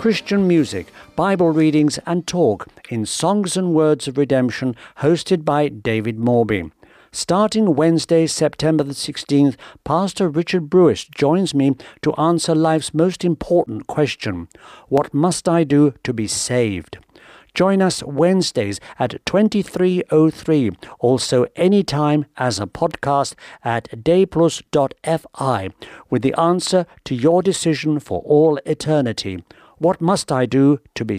Christian music, Bible readings and talk in Songs and Words of Redemption, hosted by David Morby. Starting Wednesday, September the 16th, Pastor Richard Brewis joins me to answer life's most important question: what must I do to be saved? Join us Wednesdays at 23:03, also anytime as a podcast at dayplus.fi, with the answer to your decision for all eternity. What must I do to be